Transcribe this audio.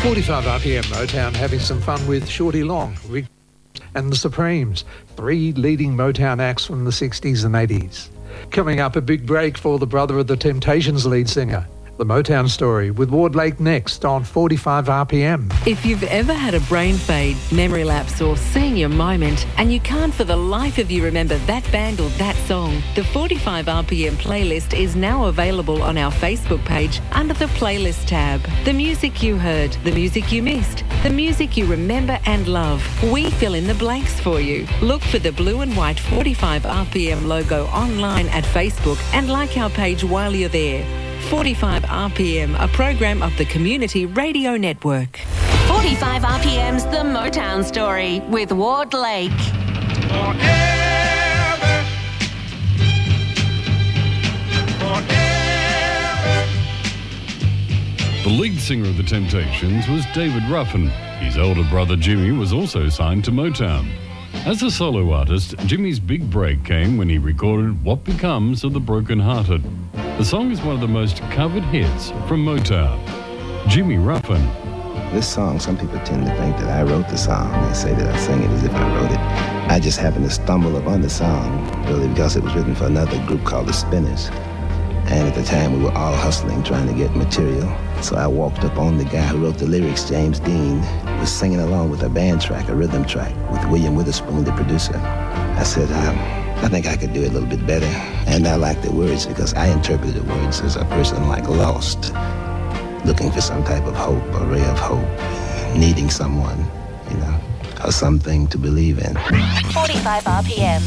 45 RPM Motown having some fun with Shorty Long, Rick and the Supremes, three leading Motown acts from the 60s and 80s. Coming up, a big break for the brother of the Temptations lead singer. The Motown Story with Ward Lake next on 45 RPM. If you've ever had a brain fade, memory lapse or senior moment and you can't for the life of you remember that band or that song, the 45 RPM playlist is now available on our Facebook page under the playlist tab. The music you heard, the music you missed, the music you remember and love. We fill in the blanks for you. Look for the blue and white 45 RPM logo online at Facebook and like our page while you're there. 45 RPM, a program of the Community Radio Network. 45 RPM's The Motown Story with Ward Lake. Forever. The lead singer of the Temptations was David Ruffin. His older brother Jimmy was also signed to Motown. As a solo artist, Jimmy's big break came when he recorded What Becomes of the Broken Hearted. The song is one of the most covered hits from Motown. Jimmy Ruffin. This song, some people tend to think that I wrote the song. They say that I sang it as if I wrote it. I just happened to stumble upon the song, really because it was written for another group called the Spinners. And at the time, we were all hustling, trying to get material. So I walked up on the guy who wrote the lyrics, James Dean, was singing along with a band track, a rhythm track, with William Witherspoon, the producer. I said, I think I could do it a little bit better. And I liked the words because I interpreted the words as a person like lost, looking for some type of hope, a ray of hope, needing someone, or something to believe in. 45 RPM.